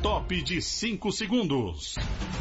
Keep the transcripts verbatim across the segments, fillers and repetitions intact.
top de cinco segundos.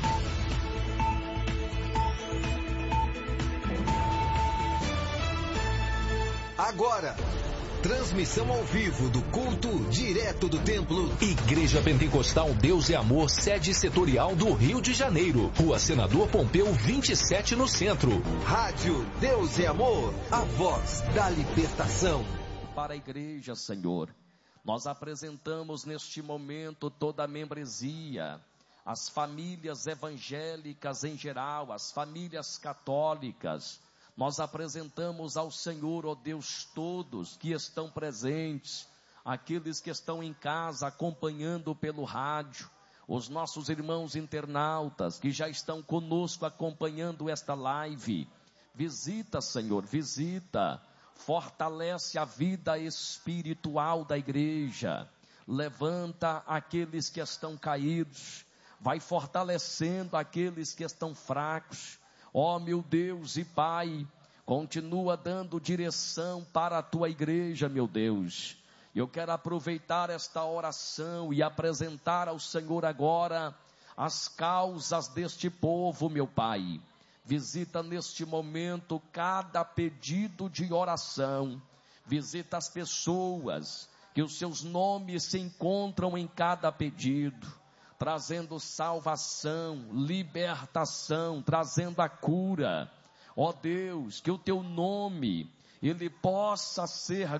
Agora, transmissão ao vivo do culto direto do templo Igreja Pentecostal Deus é Amor, sede setorial do Rio de Janeiro, Rua Senador Pompeu vinte e sete, no centro. Rádio Deus é Amor, a voz da libertação. Para a igreja, Senhor, nós apresentamos neste momento toda a membresia, as famílias evangélicas em geral, as famílias católicas. Nós apresentamos ao Senhor, ó Deus, todos que estão presentes, aqueles que estão em casa acompanhando pelo rádio, os nossos irmãos internautas que já estão conosco acompanhando esta live. Visita, Senhor, visita, fortalece a vida espiritual da igreja, levanta aqueles que estão caídos, vai fortalecendo aqueles que estão fracos. Ó meu Deus e Pai, continua dando direção para a tua igreja, meu Deus. Eu quero aproveitar esta oração e apresentar ao Senhor agora as causas deste povo, meu Pai. Visita neste momento cada pedido de oração. Visita as pessoas que os seus nomes se encontram em cada pedido, trazendo salvação, libertação, trazendo a cura. Ó Deus, que o teu nome, ele possa ser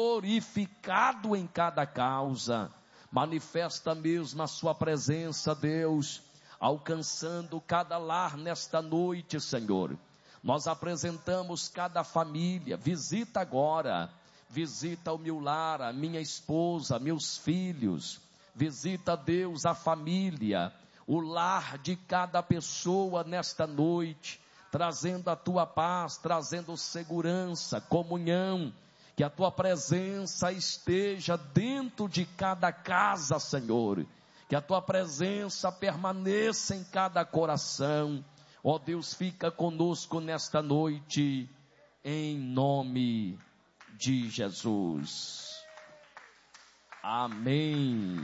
glorificado em cada causa. Manifesta mesmo a sua presença, Deus, alcançando cada lar nesta noite, Senhor. Nós apresentamos cada família. Visita agora, visita o meu lar, a minha esposa, meus filhos. Visita, Deus, a família, o lar de cada pessoa nesta noite, trazendo a tua paz, trazendo segurança, comunhão, que a tua presença esteja dentro de cada casa, Senhor, que a tua presença permaneça em cada coração. Ó Deus, fica conosco nesta noite, em nome de Jesus. Amém.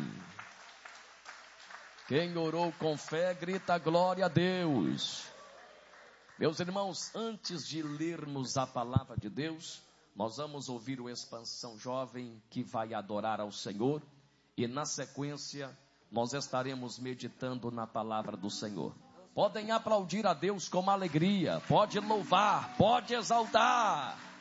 Quem orou com fé, grita glória a Deus. Meus irmãos, antes de lermos a palavra de Deus, nós vamos ouvir o Expansão Jovem, que vai adorar ao Senhor, e na sequência, nós estaremos meditando na palavra do Senhor. Podem aplaudir a Deus com alegria, pode louvar, pode exaltar.